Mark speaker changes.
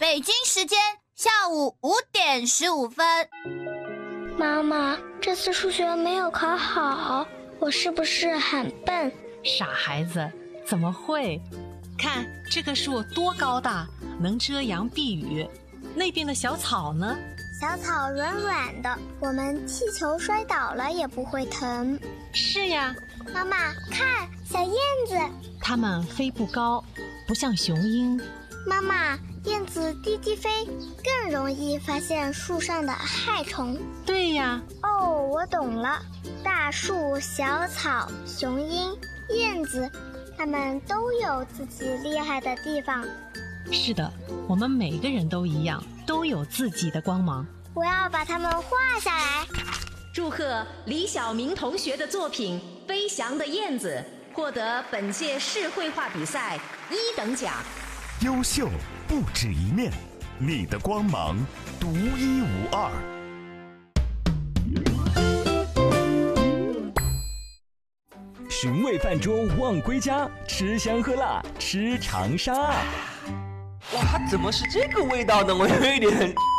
Speaker 1: 北京时间下午5:15。
Speaker 2: 妈妈，这次数学没有考好，我是不是很笨？
Speaker 3: 傻孩子，怎么会？看这棵树多高大，能遮阳避雨。那边的小草呢？
Speaker 2: 小草软软的，我们气球摔倒了也不会疼。
Speaker 3: 是呀。
Speaker 2: 妈妈，看小燕子，
Speaker 3: 它们飞不高，不像雄鹰。
Speaker 2: 妈妈，燕子低低飞，更容易发现树上的害虫。
Speaker 3: 对呀。
Speaker 2: 哦，我懂了，大树、小草、雄鹰、燕子，它们都有自己厉害的地方。
Speaker 3: 是的，我们每个人都一样，都有自己的光芒。
Speaker 2: 我要把它们画下来。
Speaker 4: 祝贺李晓明同学的作品《飞翔的燕子》获得本届市绘画比赛1等奖。
Speaker 5: 优秀不止一面，你的光芒独一无二。
Speaker 6: 寻味饭桌望归家，吃香喝辣吃长沙。
Speaker 7: 哇，怎么是这个味道呢？我有一点